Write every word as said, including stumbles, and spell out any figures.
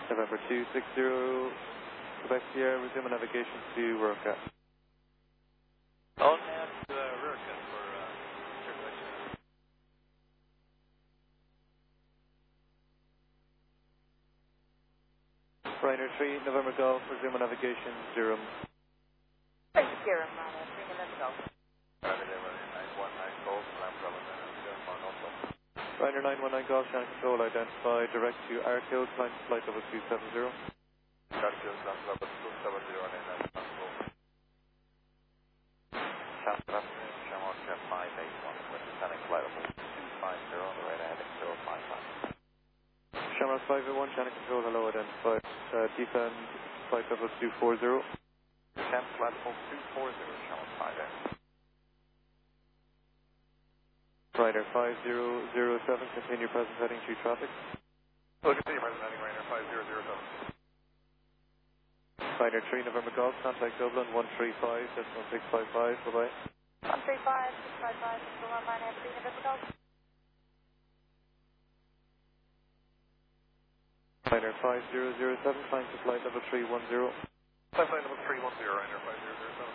November two six zero, Quebec Sierra, resume navigation to Rurka. On nav to uh, Rurka for uh, circulation. Ryanair three, November Golf, resume navigation, zero. Thank you, Kieran. Ryanair three, November Golf. nine one nine Golf, Lambrella nine also. Ryanair nine one nine Golf, channel control, identify, direct to Arkhill, climb to flight level two seven zero. Arkhill, climb to level two seven zero, and then control. South afternoon, Shamrock five eight one, with descending flight level two five zero, on the right heading zero five five. Shamrock five eight one, channel control, hello, identified, uh, descend flight level two four zero. Descend flight level two four zero, Shamrock five eight. Ryanair five zero zero seven, continue present heading to traffic. We'll continue present heading, Ryanair five zero zero seven. Ryanair three, November Golf, contact Dublin one three five, decimal six five five, bye-bye. one three five, six five five, still on Ryanair three, November Golf. Ryanair five zero zero seven, climb to flight level three one zero. Flight level three one zero, Ryanair five zero zero seven.